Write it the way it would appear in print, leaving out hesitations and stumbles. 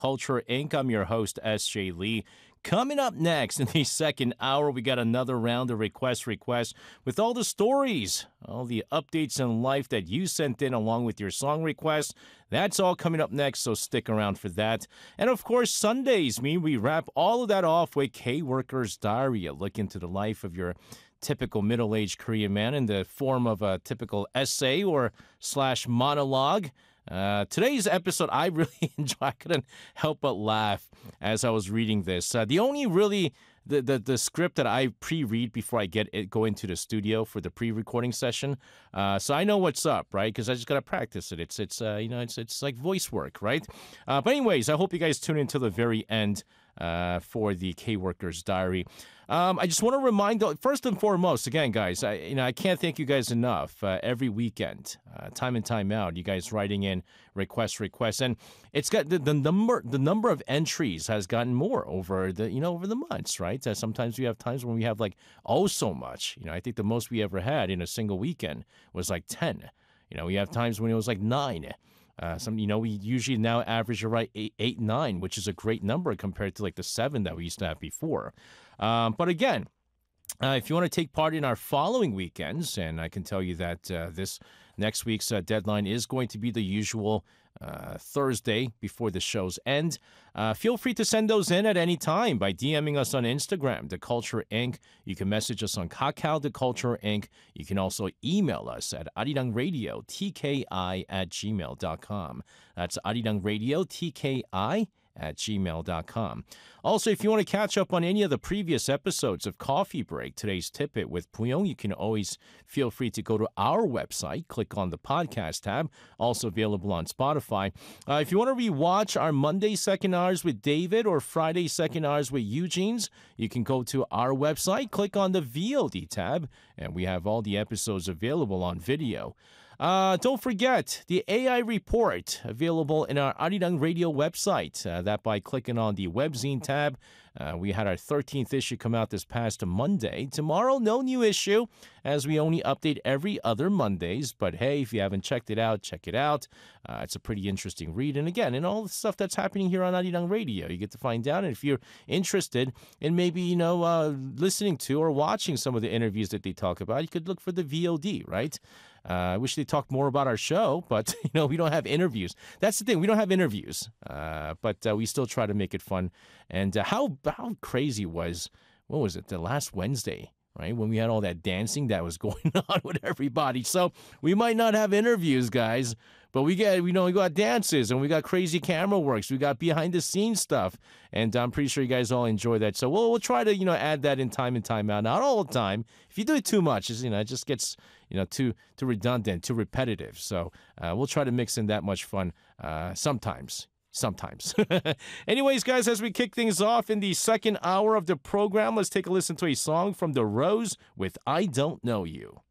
Culture Inc. I'm your host, S.J. Lee. Coming up next in the second hour, we got another round of requests with all the stories, all the updates in life that you sent in along with your song requests. That's all coming up next, so stick around for that. And of course, Sundays mean we wrap all of that off with K-Worker's Diary, a look into the life of your typical middle-aged Korean man in the form of a typical essay or / monologue. Today's episode, I really enjoy. I couldn't help but laugh as I was reading this. The only really the script that I pre-read before I go into the studio for the pre-recording session, so I know what's up, right? Because I just gotta practice it. It's like voice work, right? But anyways, I hope you guys tune in till the very end for the K-Worker's Diary. I just want to remind, first and foremost, again, guys, I can't thank you guys enough. Every weekend, time and time out, you guys writing in requests, and it's got the number of entries has gotten more over the months, right? Sometimes we have times when we have so much. I think the most we ever had in a single weekend was 10. We have times when it was 9. We usually now average around 8, 9, which is a great number compared to the 7 that we used to have before. But again, if you want to take part in our following weekends, and I can tell you that this next week's deadline is going to be the usual Thursday before the show's end. Feel free to send those in at any time by DMing us on Instagram, The Culture Inc. You can message us on Kakao, The Culture Inc. You can also email us at arirangradio@gmail.com. That's arirangradio@gmail.com. Also, if you want to catch up on any of the previous episodes of Coffee Break, today's Tip-It with Puyong, you can always feel free to go to our website, click on the podcast tab, also available on Spotify. If you want to rewatch our Monday second hours with David or Friday second hours with Eugene's, you can go to our website, click on the VOD tab, and we have all the episodes available on video. Don't forget the AI report available in our Arirang Radio website. That by clicking on the webzine tab. We had our 13th issue come out this past Monday. Tomorrow, no new issue, as we only update every other Mondays. But hey, if you haven't checked it out, check it out. It's a pretty interesting read. And again, in all the stuff that's happening here on Arirang Radio, you get to find out. And if you're interested in maybe, listening to or watching some of the interviews that they talk about, you could look for the VOD, right? I wish they talked more about our show, but, we don't have interviews. That's the thing. We don't have interviews, but we still try to make it fun. And how crazy what was it, the last Wednesday, right, when we had all that dancing that was going on with everybody. So we might not have interviews, guys, but we got dances and we got crazy camera works. We got behind the scenes stuff. And I'm pretty sure you guys all enjoy that. So we'll try to, add that in time and time out. Not all the time. If you do it too much, it just gets, too redundant, too repetitive. So we'll try to mix in that much fun sometimes. Anyways, guys, as we kick things off in the second hour of the program, let's take a listen to a song from The Rose with I Don't Know You.